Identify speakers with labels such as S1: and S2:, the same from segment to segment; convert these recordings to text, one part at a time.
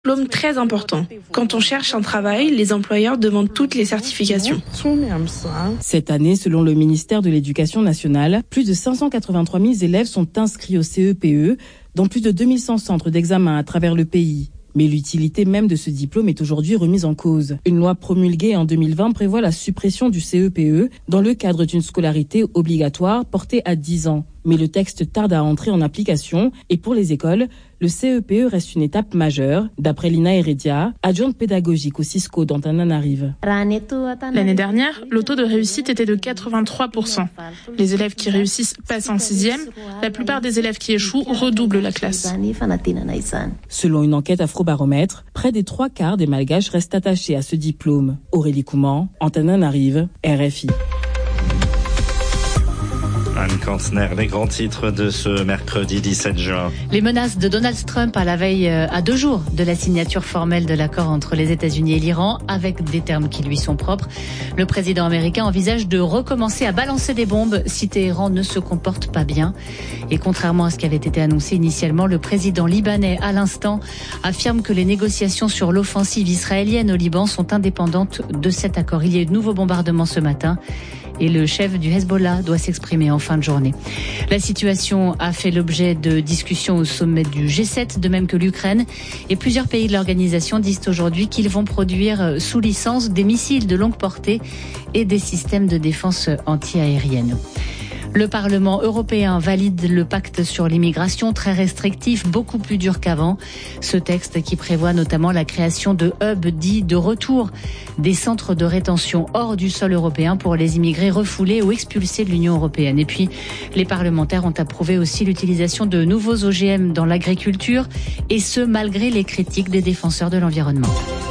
S1: Diplôme très important. Quand on cherche un travail, les employeurs demandent toutes les certifications.
S2: Cette année, selon le ministère de l'Éducation nationale, plus de 583 000 élèves sont inscrits au CEPE dans plus de 2100 centres d'examen à travers le pays. Mais l'utilité même de ce diplôme est aujourd'hui remise en cause. Une loi promulguée en 2020 prévoit la suppression du CEPE dans le cadre d'une scolarité obligatoire portée à 10 ans. Mais le texte tarde à entrer en application et pour les écoles, le CEPE reste une étape majeure. D'après Lina Heredia, adjointe pédagogique au Cisco d'Antananarive.
S1: L'année dernière, le taux de réussite était de 83%. Les élèves qui réussissent passent en 6e. La plupart des élèves qui échouent redoublent la classe.
S2: Selon une enquête Afrobaromètre, près des 3/4 des Malgaches restent attachés à ce diplôme. Aurélie Couman, Antananarive, RFI.
S3: Anne Kantner, les grands titres de ce mercredi 17 juin.
S4: Les menaces de Donald Trump à la veille, à 2 jours de la signature formelle de l'accord entre les États-Unis et l'Iran, avec des termes qui lui sont propres. Le président américain envisage de recommencer à balancer des bombes si Téhéran ne se comporte pas bien. Et contrairement à ce qui avait été annoncé initialement, le président libanais, à l'instant, affirme que les négociations sur l'offensive israélienne au Liban sont indépendantes de cet accord. Il y a eu de nouveaux bombardements ce matin. Et le chef du Hezbollah doit s'exprimer en fin de journée. La situation a fait l'objet de discussions au sommet du G7, de même que l'Ukraine. Et plusieurs pays de l'organisation disent aujourd'hui qu'ils vont produire sous licence des missiles de longue portée et des systèmes de défense anti-aérienne. Le Parlement européen valide le pacte sur l'immigration, très restrictif, beaucoup plus dur qu'avant. Ce texte qui prévoit notamment la création de hubs dits de retour, des centres de rétention hors du sol européen pour les immigrés refoulés ou expulsés de l'Union européenne. Et puis, les parlementaires ont approuvé aussi l'utilisation de nouveaux OGM dans l'agriculture, et ce, malgré les critiques des défenseurs de l'environnement.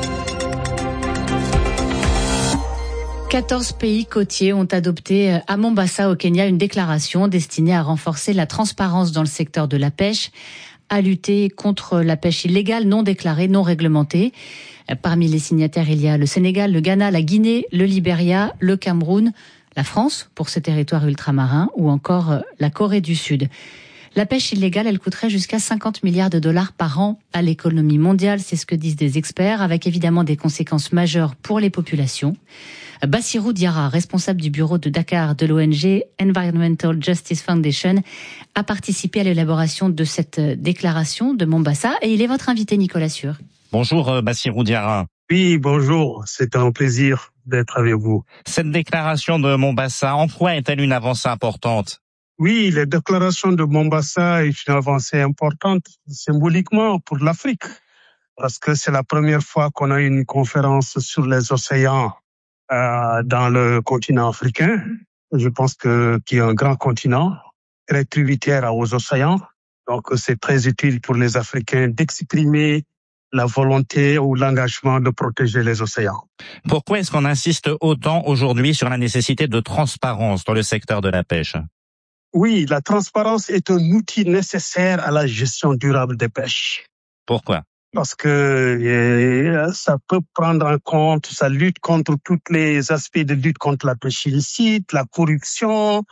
S4: 14 pays côtiers ont adopté à Mombasa, au Kenya, une déclaration destinée à renforcer la transparence dans le secteur de la pêche, à lutter contre la pêche illégale, non déclarée, non réglementée. Parmi les signataires, il y a le Sénégal, le Ghana, la Guinée, le Libéria, le Cameroun, la France pour ses territoires ultramarins ou encore la Corée du Sud. La pêche illégale, elle coûterait jusqu'à 50 milliards de dollars par an à l'économie mondiale, c'est ce que disent des experts, avec évidemment des conséquences majeures pour les populations. Bassirou Diarra, responsable du bureau de Dakar de l'ONG Environmental Justice Foundation, a participé à l'élaboration de cette déclaration de Mombasa et il est votre invité, Nicolas Sûr.
S3: Bonjour Bassirou Diarra.
S5: Oui, bonjour, c'est un plaisir d'être avec vous.
S3: Cette déclaration de Mombasa, en quoi est-elle une avancée importante ?
S5: Oui, la déclaration de Mombasa est une avancée importante symboliquement pour l'Afrique, parce que c'est la première fois qu'on a une conférence sur les océans dans le continent africain. Je pense qu'il y a un grand continent, très tributaire aux océans. Donc c'est très utile pour les Africains d'exprimer la volonté ou l'engagement de protéger les océans.
S3: Pourquoi est-ce qu'on insiste autant aujourd'hui sur la nécessité de transparence dans le secteur de la pêche ?
S5: Oui, la transparence est un outil nécessaire à la gestion durable des pêches.
S3: Pourquoi ?
S5: Parce que ça peut prendre en compte, ça lutte contre tous les aspects de lutte contre la pêche illicite, la corruption,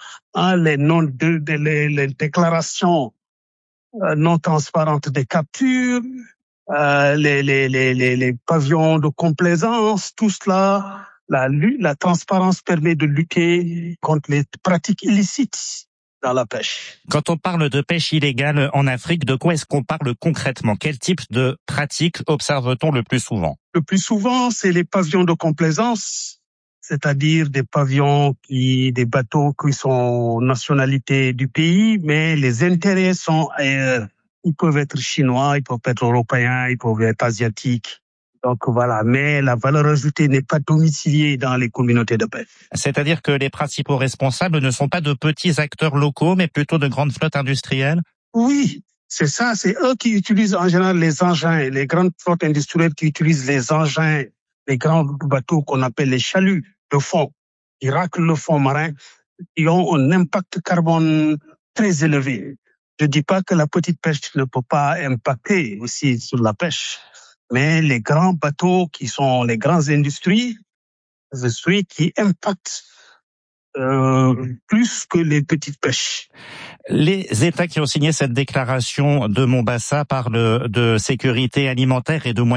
S5: les déclarations non transparentes des captures, les pavillons de complaisance, tout cela. La transparence permet de lutter contre les pratiques illicites dans la pêche.
S3: Quand on parle de pêche illégale en Afrique, de quoi est-ce qu'on parle concrètement ? Quel type de pratiques observe-t-on le plus souvent ?
S5: Le plus souvent, c'est les pavillons de complaisance, c'est-à-dire des bateaux qui sont nationalité du pays, mais les intérêts sont ailleurs. Ils peuvent être chinois, ils peuvent être européens, ils peuvent être asiatiques. Donc voilà, mais la valeur ajoutée n'est pas domiciliée dans les communautés de pêche.
S3: C'est-à-dire que les principaux responsables ne sont pas de petits acteurs locaux, mais plutôt de grandes flottes industrielles ?
S5: Oui, c'est ça, c'est eux qui utilisent en général les engins, les grandes flottes industrielles qui utilisent les engins, les grands bateaux qu'on appelle les chaluts de fond, qui raclent le fond marin, qui ont un impact carbone très élevé. Je dis pas que la petite pêche ne peut pas impacter aussi sur la pêche. Mais les grands bateaux qui sont les grandes industries qui impactent plus que les petites pêches.
S3: Les États qui ont signé cette déclaration de Mombasa parlent de sécurité alimentaire et de moyens